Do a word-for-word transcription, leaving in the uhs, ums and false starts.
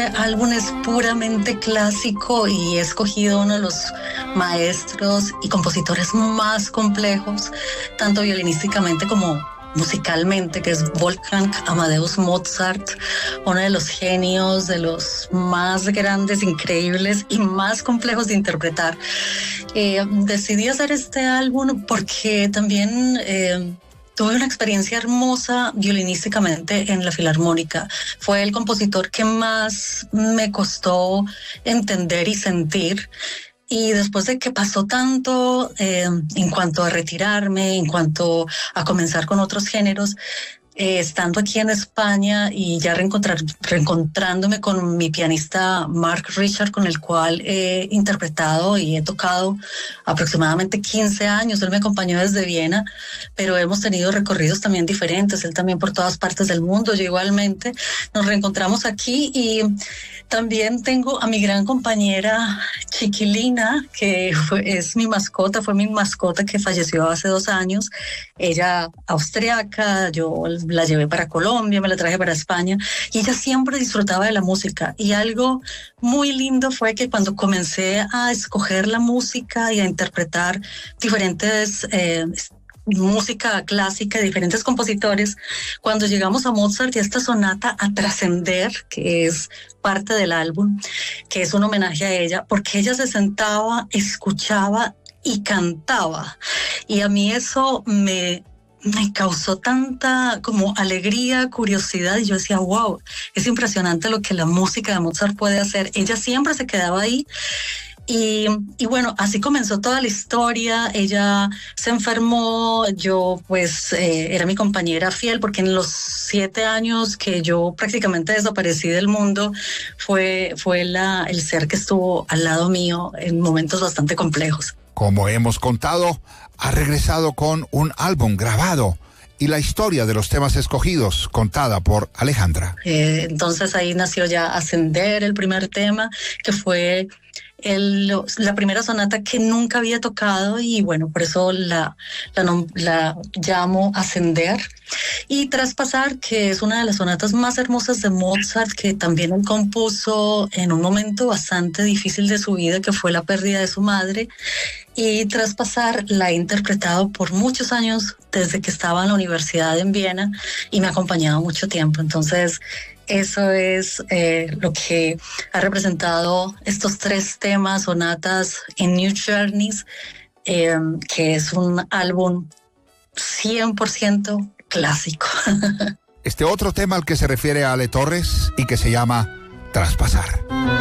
álbum es puramente clásico y he escogido uno de los maestros y compositores más complejos, tanto violinísticamente como musicalmente, que es Wolfgang Amadeus Mozart, uno de los genios, de los más grandes, increíbles y más complejos de interpretar. Eh, decidí hacer este álbum porque también eh, tuve una experiencia hermosa violinísticamente en la Filarmónica. Fue el compositor que más me costó entender y sentir. Y después de que pasó tanto eh, en cuanto a retirarme, en cuanto a comenzar con otros géneros, eh, estando aquí en España y ya reencontrar, reencontrándome con mi pianista Mark Richard, con el cual he interpretado y he tocado aproximadamente quince años. Él me acompañó desde Viena, pero hemos tenido recorridos también diferentes, él también por todas partes del mundo, yo igualmente. Nos reencontramos aquí y también tengo a mi gran compañera Chiquilina, que fue, es mi mascota, fue mi mascota que falleció hace dos años. Ella austriaca, yo la llevé para Colombia, me la traje para España y ella siempre disfrutaba de la música. Y algo muy lindo fue que cuando comencé a escoger la música y a interpretar diferentes eh, música clásica de diferentes compositores, cuando llegamos a Mozart y a esta sonata a trascender, que es parte del álbum, que es un homenaje a ella, porque ella se sentaba, escuchaba y cantaba, y a mí eso me me causó tanta como alegría, curiosidad, y yo decía, wow, es impresionante lo que la música de Mozart puede hacer. Ella siempre se quedaba ahí. Y, y bueno, así comenzó toda la historia. Ella se enfermó, yo pues eh, era mi compañera fiel, porque en los siete años que yo prácticamente desaparecí del mundo, fue, fue la, el ser que estuvo al lado mío en momentos bastante complejos. Como hemos contado, ha regresado con un álbum grabado y la historia de los temas escogidos contada por Alejandra. Eh, entonces ahí nació ya Ascender, el primer tema, que fue El, la primera sonata que nunca había tocado, y bueno, por eso la, la, la llamo Ascender. Y Traspasar, que es una de las sonatas más hermosas de Mozart, que también él compuso en un momento bastante difícil de su vida, que fue la pérdida de su madre. Y Traspasar la he interpretado por muchos años, desde que estaba en la universidad en Viena, y me ha acompañado mucho tiempo. Entonces, eso es eh, lo que ha representado estos tres temas, sonatas en New Journeys, eh, que es un álbum cien por ciento clásico. Este otro tema al que se refiere a Ale Torres y que se llama Traspasar.